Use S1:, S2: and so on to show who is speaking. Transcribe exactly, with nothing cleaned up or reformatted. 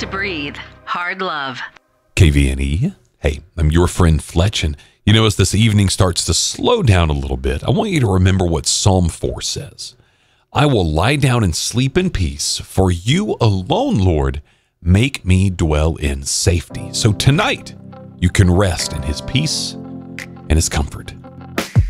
S1: to breathe. Hard love.
S2: K V N E. Hey, I'm your friend Fletch, and you know, as this evening starts to slow down a little bit, I want you to remember what Psalm four says. I will lie down and sleep in peace, for you alone, Lord, make me dwell in safety. So tonight, you can rest in his peace and his comfort.